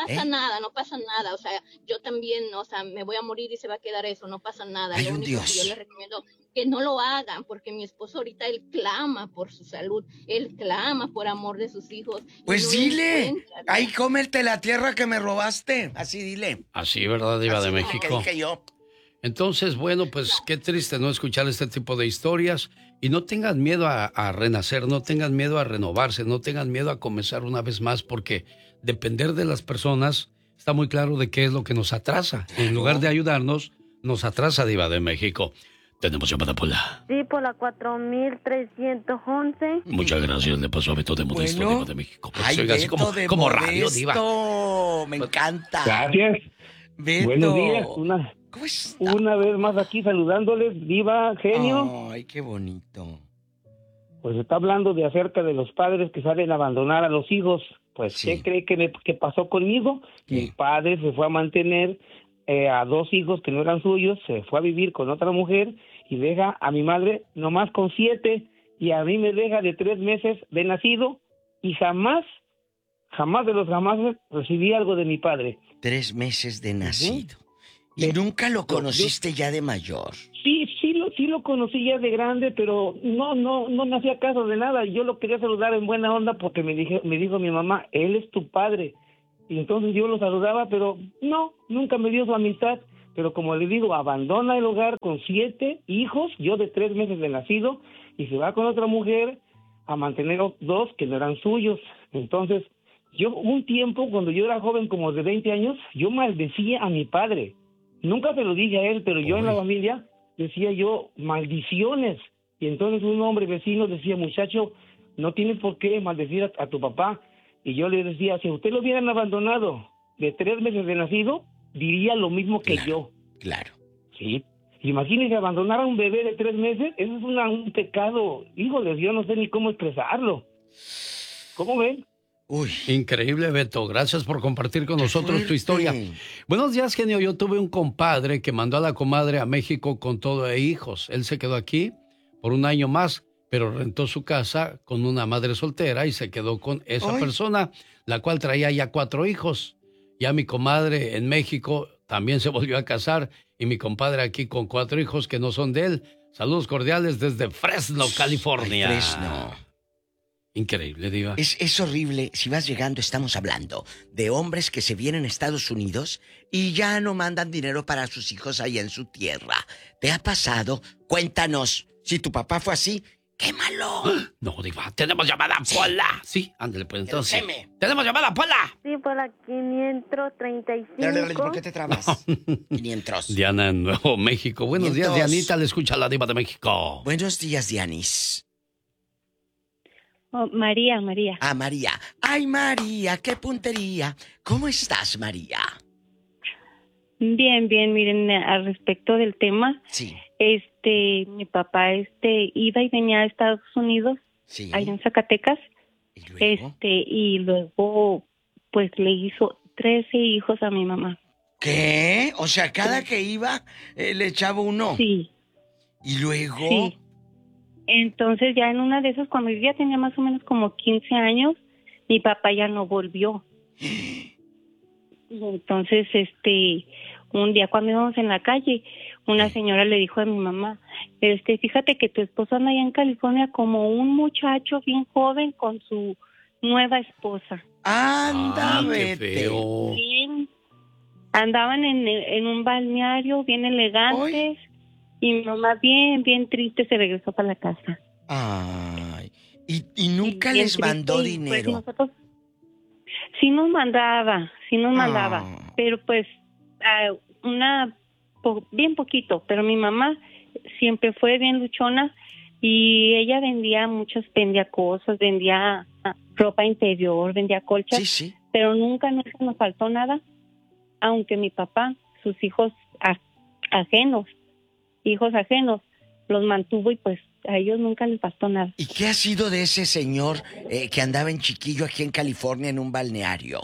pasa nada, no pasa nada. O sea, yo también, o sea, me voy a morir y se va a quedar eso, no pasa nada. Hay Lo un único Dios. que yo les recomiendo que no lo hagan, porque mi esposo ahorita él clama por su salud, él clama por amor de sus hijos. Pues no dile, ahí cómete la tierra que me robaste. Así dile. Así, ¿verdad, Diva de México? Que dije yo. Entonces, bueno, pues qué triste no escuchar este tipo de historias. Y no tengan miedo a renacer, no tengan miedo a renovarse, no tengan miedo a comenzar una vez más, porque depender de las personas está muy claro de qué es lo que nos atrasa. En lugar de ayudarnos, nos atrasa, Diva de México. Tenemos llamada, Pola. Sí, por la 4311. Muchas gracias, le pasó a Beto de Modesto, Diva de México. Pues, Ay, oiga, Beto así de como radio, Diva. Modesto, me encanta. Gracias. Beto. Buenos días. ¿Cómo está? Una vez más aquí saludándoles, Diva, genio. Ay, qué bonito. Pues está hablando de acerca de los padres que salen a abandonar a los hijos. Pues, ¿qué cree que pasó conmigo? Mi padre se fue a mantener a 2 hijos que no eran suyos, se fue a vivir con otra mujer y deja a mi madre nomás con 7 y a mí me deja de 3 meses de nacido y jamás de los jamás recibí algo de mi padre. 3 meses de nacido. ¿Y nunca lo conociste ya de mayor? Sí lo conocí ya de grande, pero no me hacía caso de nada. Yo lo quería saludar en buena onda porque me dijo mi mamá, él es tu padre. Y entonces yo lo saludaba, pero no, nunca me dio su amistad. Pero como le digo, abandona el hogar con 7 hijos, yo de 3 meses de nacido, y se va con otra mujer a mantener 2 que no eran suyos. Entonces, yo un tiempo, cuando yo era joven, como de 20 años, yo maldecía a mi padre. Nunca se lo dije a él, pero yo en la familia decía yo maldiciones. Y entonces un hombre vecino decía, muchacho, no tienes por qué maldecir a tu papá. Y yo le decía, si usted lo hubieran abandonado de 3 meses de nacido, diría lo mismo que yo. Claro. Sí. Imagínese abandonar a un bebé de 3 meses, eso es un pecado. Híjole, yo no sé ni cómo expresarlo. ¿Cómo ven? Uy. Increíble, Beto. Gracias por compartir con nosotros tu historia. Buenos días, genio. Yo tuve un compadre que mandó a la comadre a México con todo e hijos. Él se quedó aquí por 1 año más, pero rentó su casa con una madre soltera y se quedó con esa persona, la cual traía ya 4 hijos. Ya mi comadre en México también se volvió a casar y mi compadre aquí con 4 hijos que no son de él. Saludos cordiales desde Fresno, California. Ay, Fresno. Increíble, Diva. Es horrible. Si vas llegando, estamos hablando de hombres que se vienen a Estados Unidos y ya no mandan dinero para sus hijos ahí en su tierra. ¿Te ha pasado? Cuéntanos. Si tu papá fue así, ¡qué malo! No, Diva, tenemos llamada, Pola. Sí, ándale, pues entonces. ¡Tenemos llamada, Pola! Sí, por la 535. ¿Por qué te trabas? 500. Diana en Nuevo México. Buenos días, Dianita. Le escucha la Diva de México. Buenos días, Dianis. Oh, María. Ah, María. Ay, María, qué puntería. ¿Cómo estás, María? Bien, miren, al respecto del tema. Sí. Mi papá, iba y venía a Estados Unidos, allá en Zacatecas. ¿Y luego, pues, le hizo 13 hijos a mi mamá. ¿Qué? O sea, cada que iba, le echaba uno. Sí. ¿Y luego? Sí. Entonces ya en una de esas, cuando yo ya tenía más o menos como 15 años, mi papá ya no volvió. Y entonces, un día cuando íbamos en la calle, una señora le dijo a mi mamá, fíjate que tu esposo anda allá en California como un muchacho bien joven con su nueva esposa. ¡Anda, qué feo! Sí, andaban en un balneario bien elegantes. Y mi mamá bien triste se regresó para la casa. Ay, ¿y nunca les mandó dinero? Pues nosotros sí nos mandaba, pero pues bien poquito, pero mi mamá siempre fue bien luchona y ella vendía cosas, vendía ropa interior, vendía colchas, pero nunca nos faltó nada, aunque mi papá, sus hijos ajenos, los mantuvo y pues a ellos nunca les bastó nada. ¿Y qué ha sido de ese señor que andaba en chiquillo aquí en California en un balneario?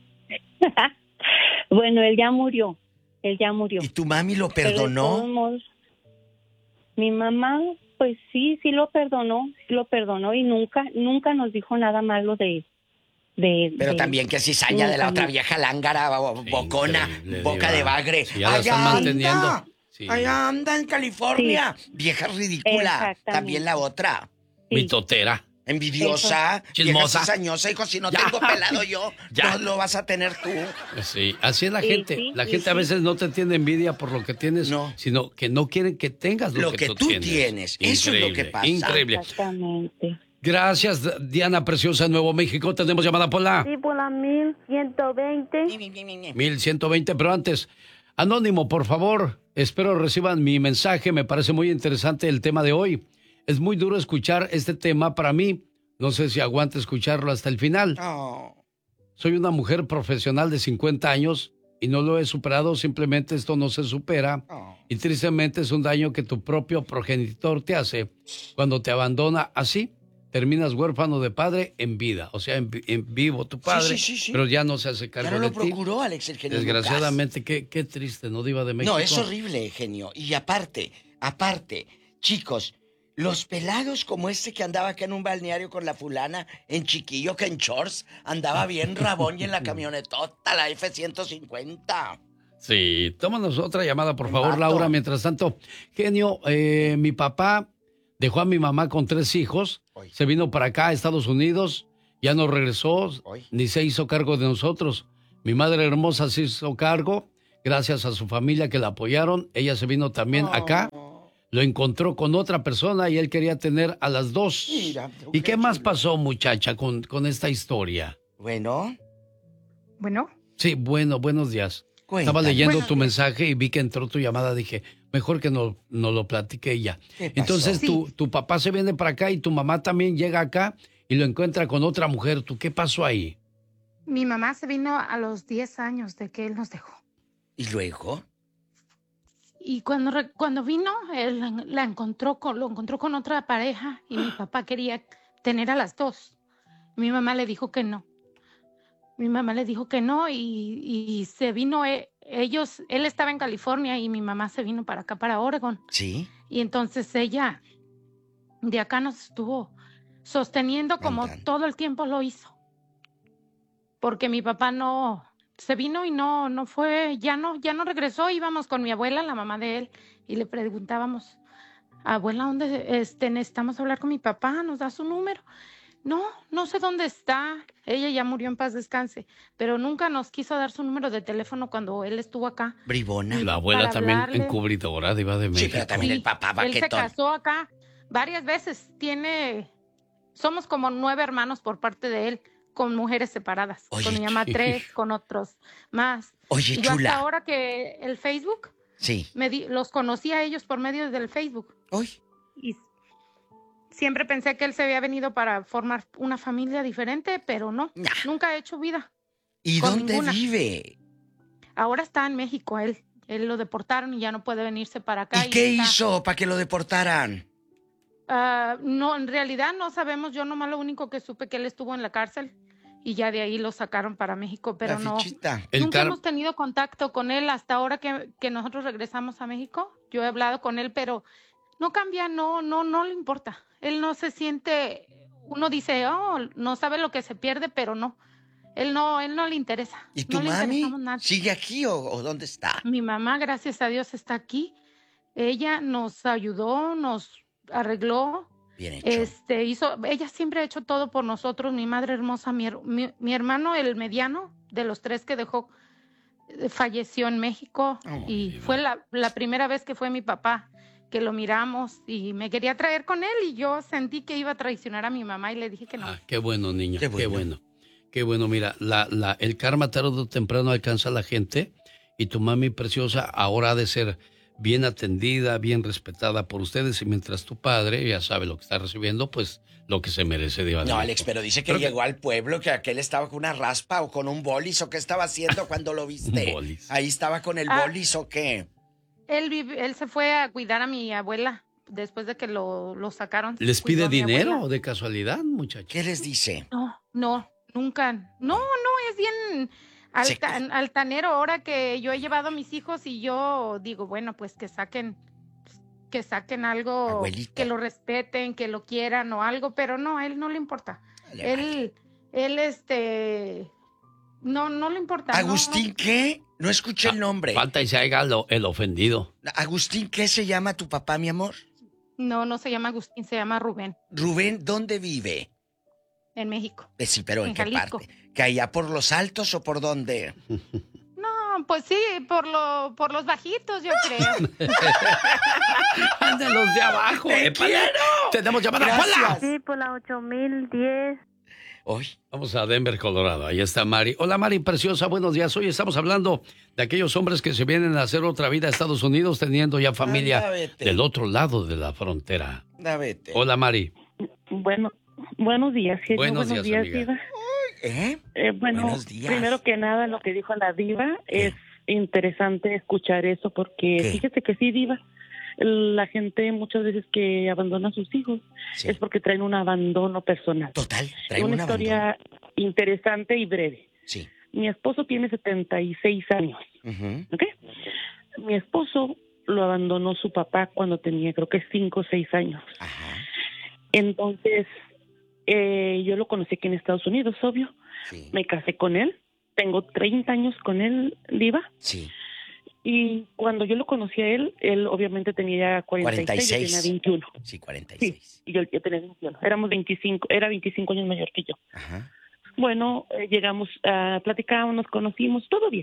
Bueno, él ya murió. ¿Y tu mami lo perdonó? Pero de todos modos, mi mamá, pues sí lo perdonó y nunca nos dijo nada malo de él. Pero también que cizaña de la otra vieja lángara, bocona, boca de bagre. Sí, ya la están manteniendo. Sí. Allá anda en California. Sí. Vieja ridícula. También la otra. Sí. Mitotera. Envidiosa, chismosa, cizañosa, hijo, si no tengo pelado yo, no lo vas a tener tú. Sí, así es la gente. La gente a veces no te tiene envidia por lo que tienes, sino que no quieren que tengas lo que tú tienes. Eso es lo que pasa. Increíble. Exactamente. Gracias, Diana Preciosa, Nuevo México. Tenemos llamada por la... Sí, por la 1120. 1120, pero antes, Anónimo, por favor, espero reciban mi mensaje. Me parece muy interesante el tema de hoy. Es muy duro escuchar este tema para mí. No sé si aguante escucharlo hasta el final. Soy una mujer profesional de 50 años y no lo he superado. Simplemente esto no se supera. Y tristemente es un daño que tu propio progenitor te hace cuando te abandona así. Terminas huérfano de padre en vida. O sea, en vivo tu padre, pero ya no se hace cargo de ti. Ya no lo procuró, Alex, el genio. Desgraciadamente, qué triste, ¿no, Diva de México? No, es horrible, genio. Y aparte, chicos, los pelados como este que andaba acá en un balneario con la fulana, en chiquillo que en shorts, andaba bien rabón y en la camionetota, la F-150. Sí, tómanos otra llamada, por favor, Laura. Mientras tanto, genio, mi papá dejó a mi mamá con 3 hijos, se vino para acá a Estados Unidos, ya no regresó, ni se hizo cargo de nosotros. Mi madre hermosa se hizo cargo, gracias a su familia que la apoyaron. Ella se vino también acá, lo encontró con otra persona y él quería tener a las 2. Mira, ¿y qué más pasó, muchacha, con esta historia? ¿Bueno? Sí, buenos días. Estaba leyendo tu mensaje y vi que entró tu llamada. Dije, mejor que no lo platique ella. Entonces, tu papá se viene para acá y tu mamá también llega acá y lo encuentra con otra mujer. ¿Tú qué pasó ahí? Mi mamá se vino a los 10 años de que él nos dejó. ¿Y luego? Y cuando vino, él lo encontró con otra pareja y mi papá quería tener a las 2. Mi mamá le dijo que no. Y se vino él estaba en California y mi mamá se vino para acá, para Oregon. Sí. Y entonces ella de acá nos estuvo sosteniendo como todo el tiempo lo hizo. Porque mi papá se vino y no fue, ya no regresó. Íbamos con mi abuela, la mamá de él, y le preguntábamos, abuela, ¿dónde necesitamos hablar con mi papá? ¿Nos da su número? No sé dónde está. Ella ya murió, en paz descanse, pero nunca nos quiso dar su número de teléfono cuando él estuvo acá. Bribona. La abuela también encubridora, Diva de México. Sí, pero también el papá baquetón. Él se casó acá varias veces. Somos como 9 hermanos por parte de él, con mujeres separadas. Oye, con mi mamá 3, con otros más. Oye, y chula. hasta ahora que el Facebook, los conocí a ellos por medio del Facebook. Y siempre pensé que él se había venido para formar una familia diferente, pero no. Nunca ha hecho vida. ¿Y dónde vive? Ahora está en México él. Él lo deportaron y ya no puede venirse para acá. ¿Y qué hizo para que lo deportaran? No, en realidad no sabemos. Yo nomás lo único que supe que él estuvo en la cárcel y ya de ahí lo sacaron para México, pero nunca hemos tenido contacto con él hasta ahora que nosotros regresamos a México. Yo he hablado con él, pero no cambia, no le importa. Él no se siente, uno dice, no sabe lo que se pierde, pero no. Él no le interesa. ¿Y tu mami sigue aquí o dónde está? Mi mamá, gracias a Dios, está aquí. Ella nos ayudó, nos arregló. Bien hecho. Ella siempre ha hecho todo por nosotros. Mi madre hermosa, mi hermano, el mediano de los 3 que dejó, falleció en México. Fue la primera vez que fue mi papá, que lo miramos y me quería traer con él y yo sentí que iba a traicionar a mi mamá y le dije que no. Qué bueno, niña, qué bueno. Mira, el karma tarde o temprano alcanza a la gente y tu mami preciosa ahora ha de ser bien atendida, bien respetada por ustedes y mientras tu padre ya sabe lo que está recibiendo, pues lo que se merece. No, Alex, pero dice que llegó al pueblo, que aquel estaba con una raspa o con un bolis o qué estaba haciendo cuando lo viste. Un bolis. Ahí estaba con el bolis o qué. Él se fue a cuidar a mi abuela después de que lo sacaron. ¿Les pide dinero de casualidad, muchachos? ¿Qué les dice? No, nunca. No, es bien altanero. Ahora que yo he llevado a mis hijos y yo digo, bueno, pues que saquen algo, abuelito, que lo respeten, que lo quieran o algo, pero no, a él no le importa. Él él, no le importa. ¿Agustín qué? No escuché el nombre. Falta y se haga el ofendido. ¿Agustín qué se llama tu papá, mi amor? No se llama Agustín, se llama Rubén. Rubén, ¿dónde vive? En México. Sí, pero ¿en qué Jalisco. parte? ¿Que allá por los altos o por dónde? No, pues sí, por los bajitos, yo creo. De los de abajo. ¡Te quiero! Tenemos llamada. Gracias. ¡Hola! Sí, por la 8010. Hoy. Vamos a Denver, Colorado. Ahí está Mari. Hola, Mari, preciosa. Buenos días. Hoy estamos hablando de aquellos hombres que se vienen a hacer otra vida a Estados Unidos teniendo ya familia Anda, vete. del otro lado de la frontera. Vete. Hola, Mari. Bueno, buenos días, genio. Buenos días, amiga. Diva. Bueno, Buenos días. primero que nada, lo que dijo la diva, es interesante escuchar eso porque ¿Qué? fíjese que sí, diva, la gente muchas veces que abandona a sus hijos Sí. es porque traen un abandono personal. Total, traigo Una un historia interesante y breve. Sí. Mi esposo tiene 76 años, Ujú. ¿ok? Mi esposo lo abandonó su papá cuando tenía creo que 5 o 6 años. Ajá. Entonces, yo lo conocí aquí en Estados Unidos, obvio. Sí. Me casé con él. Tengo 30 años con él, Diva. Sí. Y cuando yo lo conocí a él obviamente tenía 46, yo tenía 21. Sí, Sí, 46. y yo tenía 21. Éramos 25, era 25 años mayor que yo. Ajá. Bueno, llegamos, platicamos, nos conocimos, todo bien.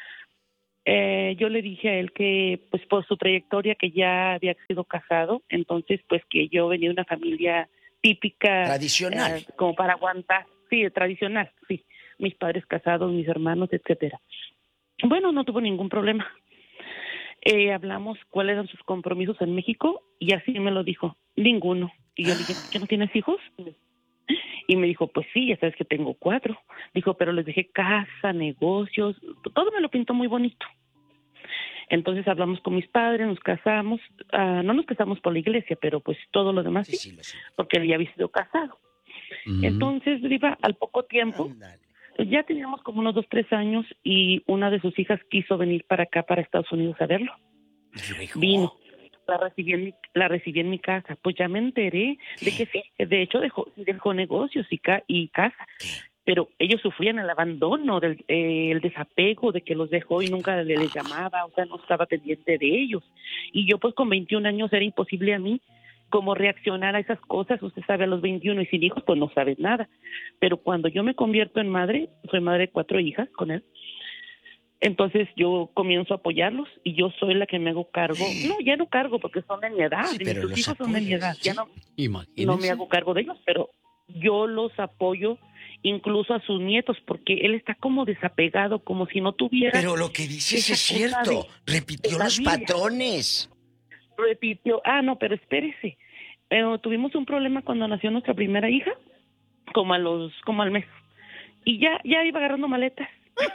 Yo le dije a él que, pues, por su trayectoria, que ya había sido casado, entonces, pues, que yo venía de una familia típica. Tradicional. Como para aguantar. Sí, tradicional, sí. Mis padres casados, mis hermanos, etcétera. Bueno, no tuvo ningún problema. Hablamos cuáles eran sus compromisos en México y así me lo dijo. Ninguno. Y yo le dije, ¿qué no tienes hijos? Y me dijo, pues sí, ya sabes que tengo 4. Dijo, pero les dejé casa, negocios, todo me lo pintó muy bonito. Entonces hablamos con mis padres, nos casamos. No nos casamos por la iglesia, pero pues todo lo demás sí, lo sé. porque él ya había sido casado. Ujú. Entonces, Diva, al poco tiempo, Ándale. ya teníamos como unos 2, 3 años y una de sus hijas quiso venir para acá, para Estados Unidos a verlo. Y luego, Vino. La recibí en mi casa. Pues ya me enteré de que sí, de hecho dejó negocios y casa. ¿qué? Pero ellos sufrían el abandono, el desapego de que los dejó y nunca les llamaba, o sea, no estaba pendiente de ellos. Y yo pues con 21 años era imposible a mí cómo reaccionar a esas cosas. Usted sabe, a los 21 y sin hijos pues no sabes nada. Pero cuando yo me convierto en madre, soy madre de 4 hijas con él, entonces yo comienzo a apoyarlos y yo soy la que me hago cargo. No, ya no cargo porque son de mi edad, Sí, y pero mis los hijos son de mi apoyas, edad, ya ¿sí? no Imagínense. me hago cargo de ellos, pero yo los apoyo incluso a sus nietos porque él está como desapegado, como si no tuviera. Pero lo que dices esa es cosa cierto. Repitió de la los vida. patrones. Repitió, no, pero espérese. Tuvimos un problema cuando nació nuestra primera hija, como al mes. Y ya iba agarrando maletas.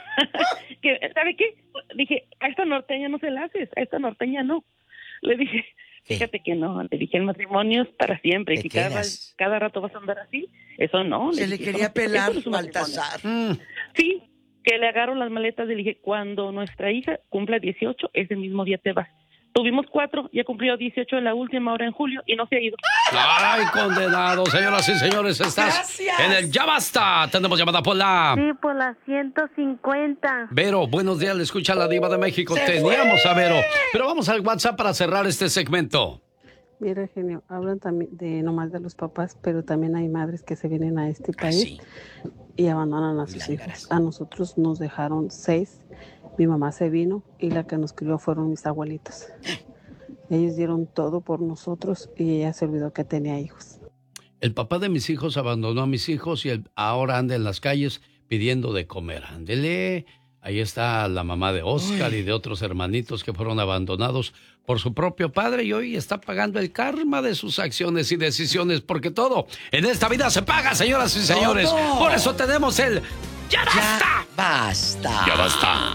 ¿Sabe qué? Dije, a esta norteña no se la haces, a esta norteña no. Le dije, Sí. fíjate que no. Le dije, el matrimonio es para siempre. Te Si quedas. cada rato vas a andar así, eso no. Se le dije, quería eso pelar no es un matrimonio. Baltasar. Sí, que le agarro las maletas y le dije, cuando nuestra hija cumpla 18, ese mismo día te vas. Tuvimos 4, ya cumplió 18 en la última hora en julio y no se ha ido. ¡Ay, condenado! Señoras y señores, estás Gracias. en el Ya Basta. Tenemos llamada por la... Sí, por la 150. Vero, buenos días, le escucha la Diva de México. ¡Se Teníamos a Vero, pero vamos al WhatsApp para cerrar este segmento. Mira, genio, hablan también de nomás de los papás, pero también hay madres que se vienen a este Ah, país sí. y abandonan a sus Lángaras. hijos. A nosotros nos dejaron 6. Mi mamá se vino y la que nos crió fueron mis abuelitos. Ellos dieron todo por nosotros y ella se olvidó que tenía hijos. El papá de mis hijos abandonó a mis hijos y ahora anda en las calles pidiendo de comer. Ándele. Ahí está la mamá de Oscar y de otros hermanitos que fueron abandonados por su propio padre y hoy está pagando el karma de sus acciones y decisiones, porque todo en esta vida se paga, señoras y señores. ¡Todo! Por eso tenemos el ¡Ya basta! Ya basta. ¡Ya basta!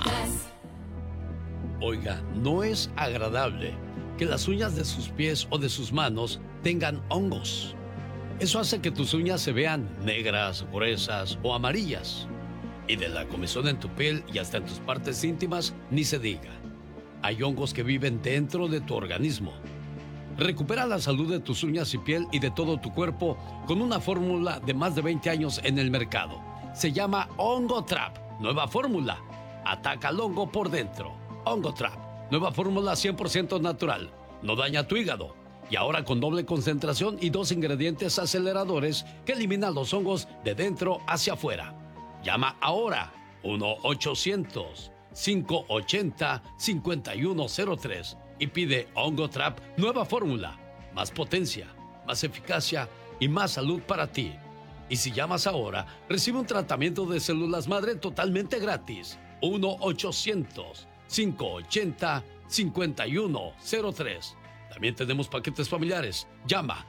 Oiga, no es agradable que las uñas de sus pies o de sus manos tengan hongos. Eso hace que tus uñas se vean negras, gruesas o amarillas. Y de la comezón en tu piel y hasta en tus partes íntimas, ni se diga. Hay hongos que viven dentro de tu organismo. Recupera la salud de tus uñas y piel y de todo tu cuerpo con una fórmula de más de 20 años en el mercado. Se llama Hongo Trap. Nueva fórmula. Ataca al hongo por dentro. Hongo Trap. Nueva fórmula 100% natural. No daña tu hígado. Y ahora con doble concentración y 2 ingredientes aceleradores que eliminan los hongos de dentro hacia afuera. Llama ahora 1-800-580-5103 y pide Hongo Trap Nueva Fórmula. Más potencia, más eficacia y más salud para ti. Y si llamas ahora, recibe un tratamiento de células madre totalmente gratis. 1-800-580-5103. También tenemos paquetes familiares. Llama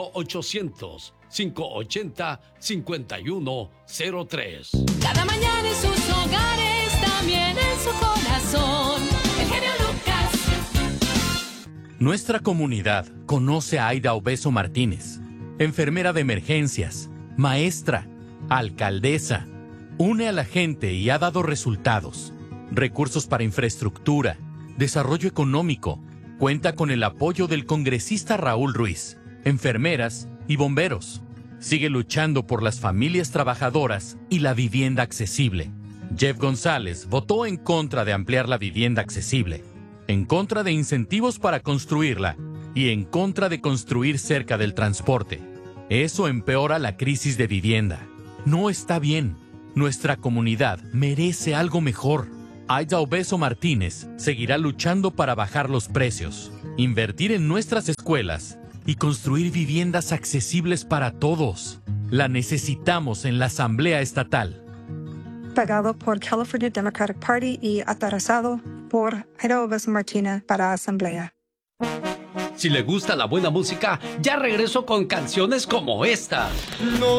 1-800-580-5103. Cada mañana en sus hogares, también en su corazón. El genio Lucas. Nuestra comunidad conoce a Aida Obeso Martínez, enfermera de emergencias, maestra, alcaldesa. Une a la gente y ha dado resultados. Recursos para infraestructura, desarrollo económico. Cuenta con el apoyo del congresista Raúl Ruiz, enfermeras y bomberos. Sigue luchando por las familias trabajadoras y la vivienda accesible. Jeff González votó en contra de ampliar la vivienda accesible, en contra de incentivos para construirla y en contra de construir cerca del transporte. Eso empeora la crisis de vivienda. No está bien. Nuestra comunidad merece algo mejor. Aida Obeso Martínez seguirá luchando para bajar los precios, invertir en nuestras escuelas y construir viviendas accesibles para todos. La necesitamos en la Asamblea Estatal. Pagado por California Democratic Party y aterrizado por Aida Obeso Martínez para Asamblea. Si le gusta la buena música, ya regreso con canciones como esta. No